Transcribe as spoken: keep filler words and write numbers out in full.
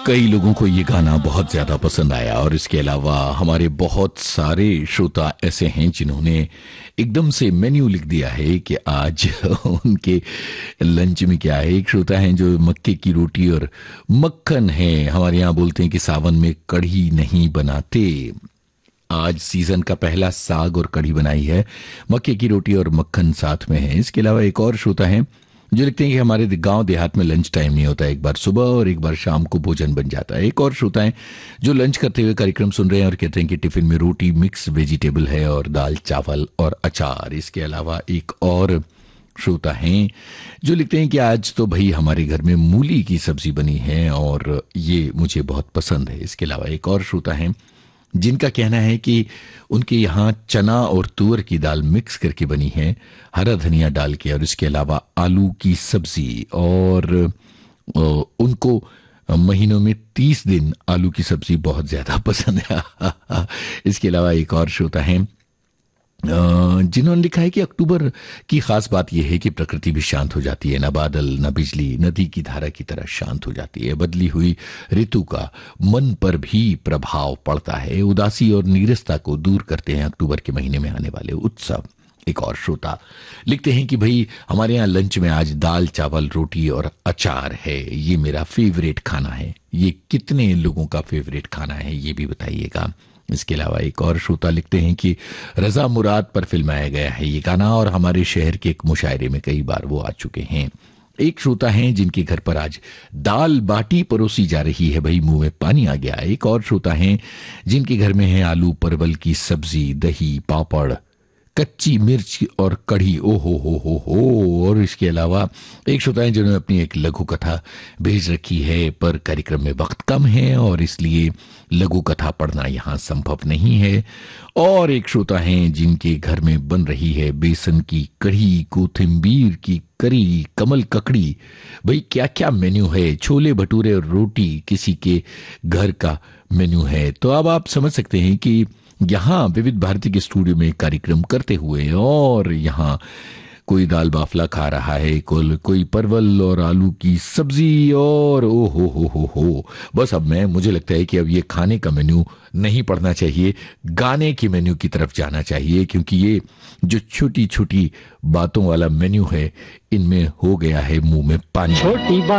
कई लोगों को ये गाना बहुत ज्यादा पसंद आया और इसके अलावा हमारे बहुत सारे श्रोता ऐसे हैं जिन्होंने एकदम से मेन्यू लिख दिया है कि आज उनके लंच में क्या है। एक श्रोता है जो मक्के की रोटी और मक्खन है। हमारे यहाँ बोलते हैं कि सावन में कढ़ी नहीं बनाते। आज सीजन का पहला साग और कढ़ी बनाई है, मक्के की रोटी और मक्खन साथ में है। इसके अलावा एक और श्रोता है जो लिखते हैं कि हमारे गांव देहात में लंच टाइम नहीं होता, एक बार सुबह और एक बार शाम को भोजन बन जाता है। एक और श्रोता है जो लंच करते हुए कार्यक्रम सुन रहे हैं और कहते हैं कि टिफिन में रोटी मिक्स वेजिटेबल है और दाल चावल और अचार। इसके अलावा एक और श्रोता हैं जो लिखते हैं कि आज तो भाई हमारे घर में मूली की सब्जी बनी है और ये मुझे बहुत पसंद है। इसके अलावा एक और श्रोता है जिनका कहना है कि उनके यहाँ चना और तुअर की दाल मिक्स करके बनी है, हरा धनिया डाल के, और इसके अलावा आलू की सब्जी। और उनको महीनों में तीस दिन आलू की सब्जी बहुत ज्यादा पसंद है। इसके अलावा एक और श्रोता है जिन्होंने लिखा है कि अक्टूबर की खास बात यह है कि प्रकृति भी शांत हो जाती है, न बादल न बिजली, नदी की धारा की तरह शांत हो जाती है। बदली हुई ऋतु का मन पर भी प्रभाव पड़ता है। उदासी और नीरसता को दूर करते हैं अक्टूबर के महीने में आने वाले उत्सव। एक और श्रोता लिखते हैं कि भाई हमारे यहाँ लंच में आज दाल चावल रोटी और अचार है, ये मेरा फेवरेट खाना है। ये कितने लोगों का फेवरेट खाना है ये भी बताइएगा। इसके अलावा एक और श्रोता लिखते हैं कि रजा मुराद पर फिल्माया गया है ये गाना और हमारे शहर के एक मुशायरे में कई बार वो आ चुके हैं। एक श्रोता हैं जिनके घर पर आज दाल बाटी परोसी जा रही है, भाई मुंह में पानी आ गया। एक और श्रोता हैं जिनके घर में है आलू परवल की सब्जी, दही, पापड़, कच्ची मिर्च और कढ़ी। ओ हो हो हो हो। और इसके अलावा एक श्रोता है जिन्होंने अपनी एक लघु कथा भेज रखी है, पर कार्यक्रम में वक्त कम है और इसलिए लघु कथा पढ़ना यहाँ संभव नहीं है। और एक श्रोता है जिनके घर में बन रही है बेसन की कढ़ी, कोथिम्बीर की करी, कमल ककड़ी। भाई क्या क्या मेन्यू है, छोले भटूरे और रोटी किसी के घर का मेन्यू है। तो अब आप समझ सकते हैं कि यहाँ विविध भारती के स्टूडियो में कार्यक्रम करते हुए और यहाँ कोई दाल बाफला खा रहा है, कोई कोई परवल और आलू की सब्जी, और ओ हो हो हो हो। बस अब मैं मुझे लगता है कि अब ये खाने का मेन्यू नहीं पढ़ना चाहिए, गाने के मेन्यू की तरफ जाना चाहिए, क्योंकि ये जो छोटी छोटी बातों वाला मेन्यू है इनमें हो गया है मुंह में पानी। छोटी बात